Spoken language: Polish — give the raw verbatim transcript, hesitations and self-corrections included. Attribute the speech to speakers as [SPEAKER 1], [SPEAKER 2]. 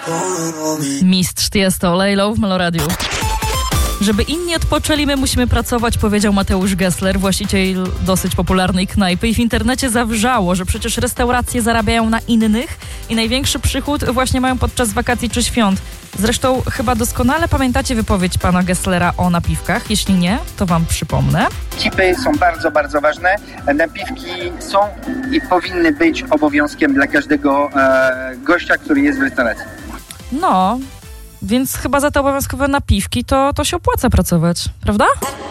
[SPEAKER 1] Mistrz Tiesto, Lay Low w Meloradiu. Żeby inni odpoczęli, my musimy pracować, powiedział Mateusz Gessler, właściciel dosyć popularnej knajpy, i w internecie zawrzało, że przecież restauracje zarabiają na innych i największy przychód właśnie mają podczas wakacji czy świąt. Zresztą chyba doskonale pamiętacie wypowiedź pana Gesslera o napiwkach. Jeśli nie, to wam przypomnę.
[SPEAKER 2] Tipy są bardzo, bardzo ważne. Napiwki są i powinny być obowiązkiem dla każdego e, gościa, który jest w restauracji.
[SPEAKER 1] No, więc chyba za te obowiązkowe napiwki to, to się opłaca pracować, prawda?